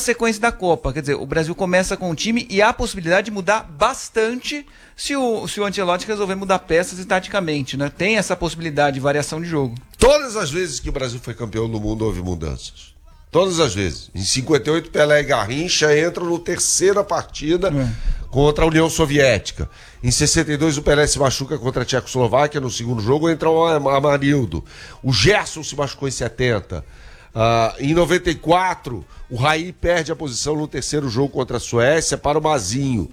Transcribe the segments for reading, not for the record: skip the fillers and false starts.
sequência da Copa. Quer dizer, o Brasil começa com um time e há a possibilidade de mudar bastante se o Ancelotti resolver mudar peças e taticamente, né? Tem essa possibilidade de variação de jogo. Todas as vezes que o Brasil foi campeão do mundo houve mudanças. Todas as vezes. Em 58, Pelé e Garrincha entram na terceira partida contra a União Soviética. Em 62, o Pelé se machuca contra a Tchecoslováquia. No segundo jogo entra o Amarildo. O Gerson se machucou em 70. Em 94, o Raí perde a posição no terceiro jogo contra a Suécia para o Mazinho.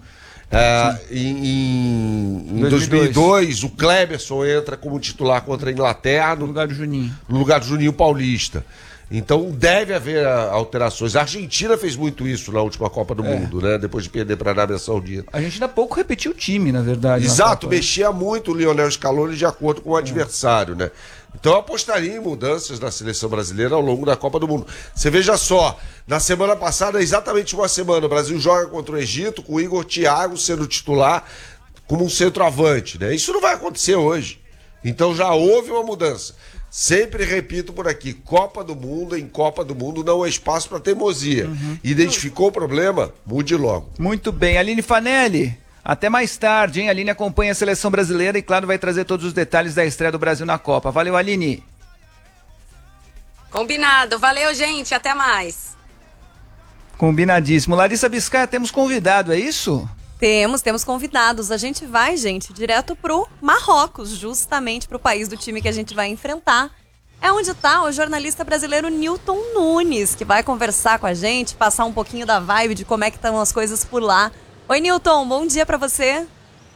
Em 2002, o Kleberson entra como titular contra a Inglaterra no lugar do Juninho. No lugar do Juninho Paulista. Então deve haver alterações. A Argentina fez muito isso na última Copa do Mundo, né? Depois de perder para a Arábia Saudita. A Argentina pouco repetiu o time, na verdade. Exato, mexia muito o Lionel Scaloni de acordo com o adversário, né? Então eu apostaria em mudanças na seleção brasileira ao longo da Copa do Mundo. Você veja só, na semana passada, exatamente uma semana, o Brasil joga contra o Egito com o Igor Thiago sendo titular como um centroavante, né? Isso não vai acontecer hoje. Então já houve uma mudança. Sempre repito por aqui, Copa do Mundo, em Copa do Mundo não há espaço para teimosia. Identificou o problema? Mude logo. Muito bem. Aline Fanelli, até mais tarde, hein? A Aline acompanha a seleção brasileira e, claro, vai trazer todos os detalhes da estreia do Brasil na Copa. Valeu, Aline. Combinado. Valeu, gente. Até mais. Combinadíssimo. Larissa Biscaia, temos convidado, é isso? Temos convidados. A gente vai, gente, direto pro Marrocos, justamente pro país do time que a gente vai enfrentar. É onde tá o jornalista brasileiro Nilton Nunes, que vai conversar com a gente, passar um pouquinho da vibe de como é que estão as coisas por lá. Oi, Nilton, bom dia pra você.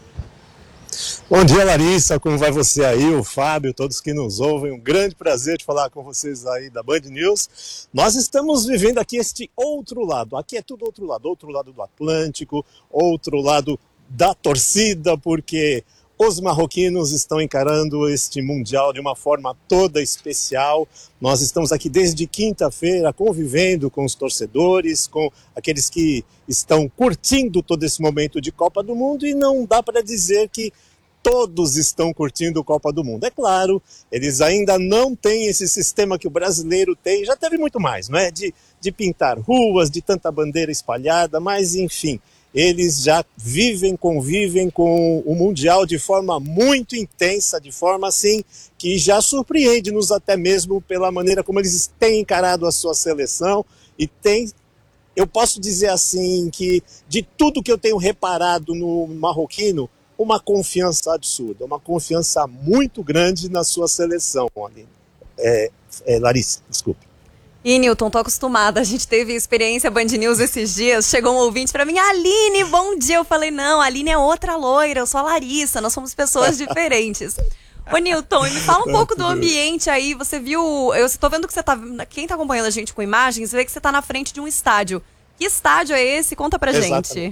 Bom dia, Larissa, como vai você aí, o Fábio, todos que nos ouvem, um grande prazer de falar com vocês aí da Band News. Nós estamos vivendo aqui este outro lado, aqui é tudo outro lado do Atlântico, outro lado da torcida, porque os marroquinos estão encarando este Mundial de uma forma toda especial. Nós estamos aqui desde quinta-feira convivendo com os torcedores, com aqueles que estão curtindo todo esse momento de Copa do Mundo, e não dá para dizer que todos estão curtindo a Copa do Mundo. É claro, eles ainda não têm esse sistema que o brasileiro tem, já teve muito mais, não é? De pintar ruas, de tanta bandeira espalhada, mas enfim, eles já convivem com o Mundial de forma muito intensa, de forma assim que já surpreende-nos até mesmo pela maneira como eles têm encarado a sua seleção e eu posso dizer assim que de tudo que eu tenho reparado no marroquino, uma confiança absurda, uma confiança muito grande na sua seleção, Aline. Larissa, desculpe. E, Nilton, tô acostumada, a gente teve experiência Band News esses dias, chegou um ouvinte pra mim, Aline, bom dia, eu falei, não, a Aline é outra loira, eu sou a Larissa, nós somos pessoas diferentes. Ô, Nilton, me fala um pouco do ambiente aí, você viu, eu tô vendo que você tá, quem tá acompanhando a gente com imagens, vê que você tá na frente de um estádio. Que estádio é esse? Conta pra gente.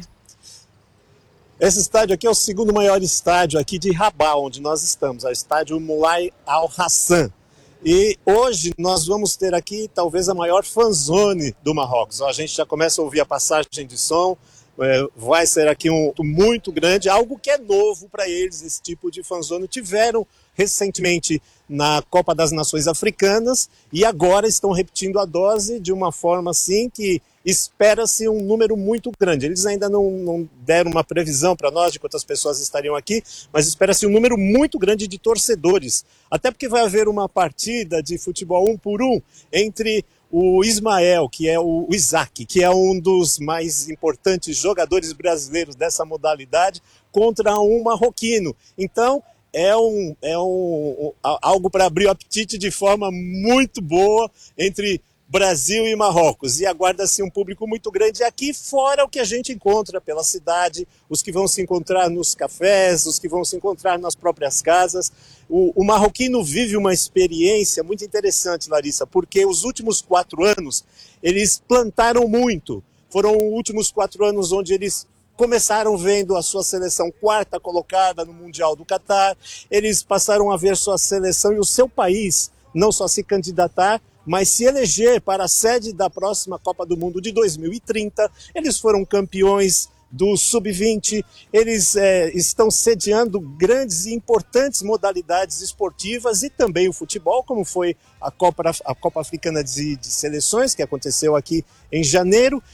Esse estádio aqui é o segundo maior estádio aqui de Rabat, onde nós estamos, é o estádio Moulay Al Hassan. E hoje nós vamos ter aqui talvez a maior fanzone do Marrocos. A gente já começa a ouvir a passagem de som, vai ser aqui muito grande, algo que é novo para eles, esse tipo de fanzone. Tiveram recentemente na Copa das Nações Africanas e agora estão repetindo a dose de uma forma assim que espera-se um número muito grande. Eles ainda não deram uma previsão para nós de quantas pessoas estariam aqui, mas espera-se um número muito grande de torcedores. Até porque vai haver uma partida de futebol 1 por 1 entre o Ismael, que é o Isaac, que é um dos mais importantes jogadores brasileiros dessa modalidade, contra um marroquino. Então, algo para abrir o apetite de forma muito boa entre Brasil e Marrocos, e aguarda-se um público muito grande aqui, fora o que a gente encontra pela cidade, os que vão se encontrar nos cafés, os que vão se encontrar nas próprias casas. O marroquino vive uma experiência muito interessante, Larissa, porque os últimos 4 anos eles plantaram muito. Foram os últimos 4 anos onde eles começaram vendo a sua seleção 4ª colocada no Mundial do Catar, eles passaram a ver sua seleção e o seu país não só se candidatar, mas se eleger para a sede da próxima Copa do Mundo de 2030. Eles foram campeões do Sub-20, eles estão sediando grandes e importantes modalidades esportivas e também o futebol, como foi a Copa Africana de Seleções, que aconteceu aqui em janeiro,